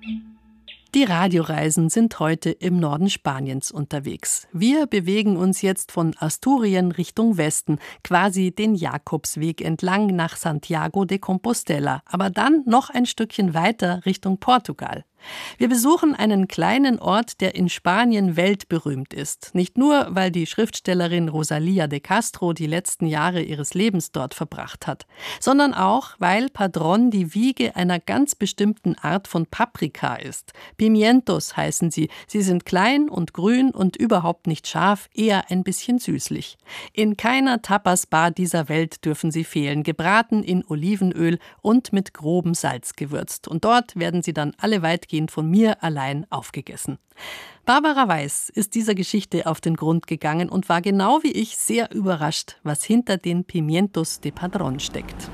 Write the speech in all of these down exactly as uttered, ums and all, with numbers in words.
Die Radioreisen sind heute im Norden Spaniens unterwegs. Wir bewegen uns jetzt von Asturien Richtung Westen, quasi den Jakobsweg entlang nach Santiago de Compostela, aber dann noch ein Stückchen weiter Richtung Portugal. Wir besuchen einen kleinen Ort, der in Spanien weltberühmt ist. Nicht nur, weil die Schriftstellerin Rosalía de Castro die letzten Jahre ihres Lebens dort verbracht hat, sondern auch, weil Padrón die Wiege einer ganz bestimmten Art von Paprika ist. Pimientos heißen sie. Sie sind klein und grün und überhaupt nicht scharf, eher ein bisschen süßlich. In keiner Tapas-Bar dieser Welt dürfen sie fehlen. Gebraten in Olivenöl und mit grobem Salz gewürzt. Und dort werden sie dann alle weitgehend von mir allein aufgegessen. Barbara Weiß ist dieser Geschichte auf den Grund gegangen und war genau wie ich sehr überrascht, was hinter den Pimientos de Padrón steckt.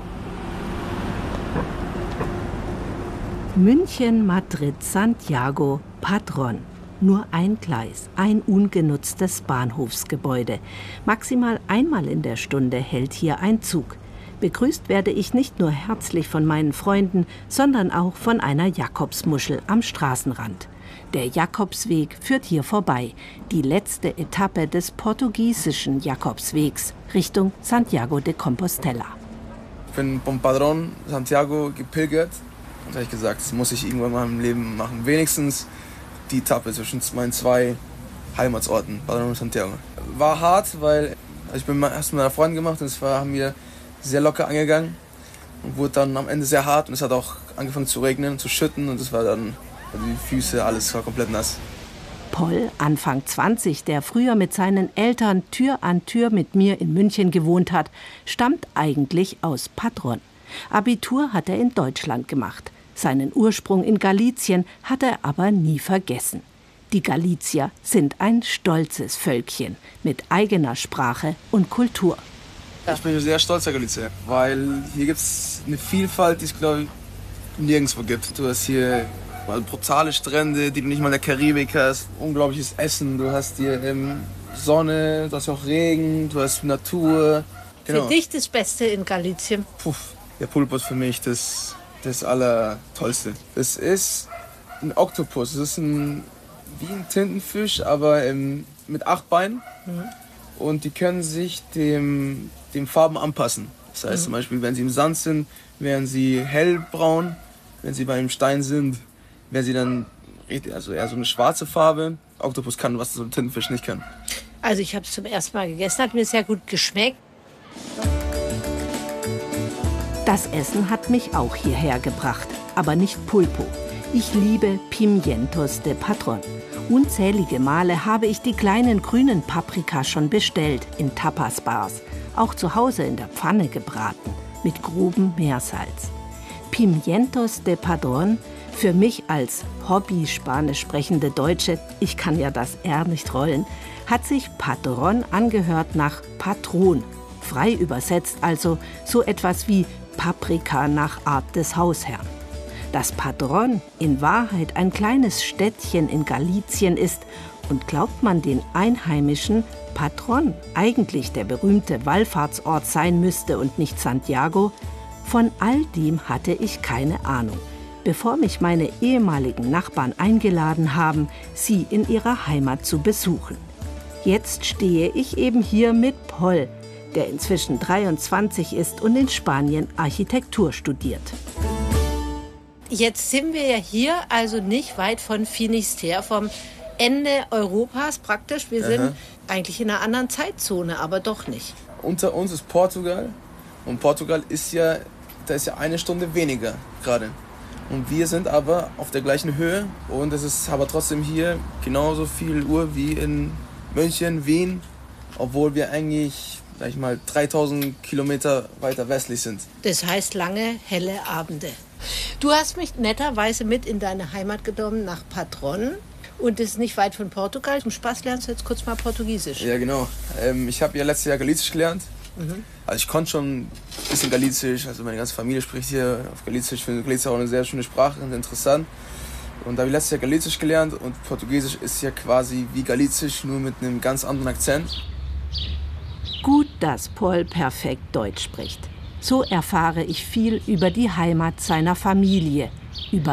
München, Madrid, Santiago, Padrón. Nur ein Gleis, ein ungenutztes Bahnhofsgebäude. Maximal einmal in der Stunde hält hier ein Zug. Begrüßt werde ich nicht nur herzlich von meinen Freunden, sondern auch von einer Jakobsmuschel am Straßenrand. Der Jakobsweg führt hier vorbei, die letzte Etappe des portugiesischen Jakobswegs Richtung Santiago de Compostela. Ich bin vom Padrón Santiago gepilgert und habe ich gesagt, das muss ich irgendwann mal im Leben machen. Wenigstens die Etappe zwischen meinen zwei Heimatsorten, Padrón und Santiago. War hart, weil also ich bin erst mit meiner Freundin gemacht und es war, haben wir sehr locker angegangen und wurde dann am Ende sehr hart und es hat auch angefangen zu regnen, zu schütten und es war dann die Füße, alles war komplett nass. Paul, Anfang zwanzig, der früher mit seinen Eltern Tür an Tür mit mir in München gewohnt hat, stammt eigentlich aus Padrón. Abitur hat er in Deutschland gemacht. Seinen Ursprung in Galizien hat er aber nie vergessen. Die Galizier sind ein stolzes Völkchen mit eigener Sprache und Kultur. Ich bin sehr stolzer Galizier, weil hier gibt es eine Vielfalt, die es, glaube ich, nirgendwo gibt. Du hast hier brutale Strände, die du nicht mal in der Karibik hast, unglaubliches Essen, du hast hier ähm, Sonne, du hast auch Regen, du hast Natur. Genau. Für dich das Beste in Galizien? Puh, der Pulpo ist für mich das, das Allertollste. Das ist ein Oktopus, das ist ein, wie ein Tintenfisch, aber ähm, mit acht Beinen. Mhm. Und die können sich dem, dem Farben anpassen. Das heißt mhm. zum Beispiel, wenn sie im Sand sind, werden sie hellbraun. Wenn sie beim Stein sind, werden sie dann also eher so eine schwarze Farbe. Oktopus kann, was so ein Tintenfisch nicht kann. Also ich habe es zum ersten Mal gegessen, hat mir sehr gut geschmeckt. Das Essen hat mich auch hierher gebracht, aber nicht Pulpo. Ich liebe Pimientos de Padrón. Unzählige Male habe ich die kleinen grünen Paprika schon bestellt in Tapas-Bars, auch zu Hause in der Pfanne gebraten, mit grobem Meersalz. Pimientos de Padrón, für mich als Hobby-Spanisch sprechende Deutsche, ich kann ja das R nicht rollen, hat sich Padrón angehört nach Patron, frei übersetzt also so etwas wie Paprika nach Art des Hausherrn. Dass Padrón in Wahrheit ein kleines Städtchen in Galizien ist und glaubt man den Einheimischen, Padrón eigentlich der berühmte Wallfahrtsort sein müsste und nicht Santiago, von all dem hatte ich keine Ahnung, bevor mich meine ehemaligen Nachbarn eingeladen haben, sie in ihrer Heimat zu besuchen. Jetzt stehe ich eben hier mit Paul, der inzwischen dreiundzwanzig ist und in Spanien Architektur studiert. Jetzt sind wir ja hier, also nicht weit von Finisterre, vom Ende Europas praktisch. Wir sind Aha. eigentlich in einer anderen Zeitzone, aber doch nicht. Unter uns ist Portugal und Portugal ist ja, da ist ja eine Stunde weniger gerade. Und wir sind aber auf der gleichen Höhe und es ist aber trotzdem hier genauso viel Uhr wie in München, Wien, obwohl wir eigentlich, sag ich mal, dreitausend Kilometer weiter westlich sind. Das heißt lange, helle Abende. Du hast mich netterweise mit in deine Heimat genommen, nach Padrón. Und das ist nicht weit von Portugal. Zum Spaß lernst du jetzt kurz mal Portugiesisch. Ja, genau. Ähm, ich habe ja letztes Jahr Galizisch gelernt. Mhm. Also ich konnte schon ein bisschen Galizisch. Also meine ganze Familie spricht hier auf Galizisch. Ich finde Galizisch auch eine sehr schöne Sprache und interessant. Und da habe ich letztes Jahr Galizisch gelernt. Und Portugiesisch ist ja quasi wie Galizisch, nur mit einem ganz anderen Akzent. Gut, dass Paul perfekt Deutsch spricht. So erfahre ich viel über die Heimat seiner Familie,